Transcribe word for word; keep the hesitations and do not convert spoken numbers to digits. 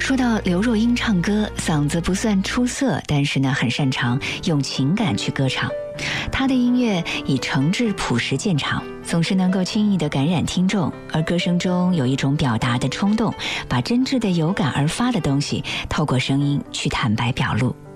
说到刘若英唱歌，嗓子不算出色，但是呢，很擅长用情感去歌唱。她的音乐以诚挚朴实见长，总是能够轻易地感染听众，而歌声中有一种表达的冲动，把真挚的有感而发的东西透过声音去坦白表露。